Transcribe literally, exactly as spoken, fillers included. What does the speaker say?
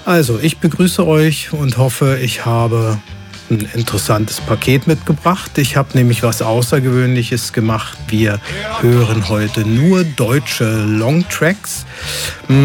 Also, ich begrüße euch und hoffe, ich habe ein interessantes Paket mitgebracht. Ich habe nämlich was Außergewöhnliches gemacht. Wir hören heute nur deutsche Longtracks.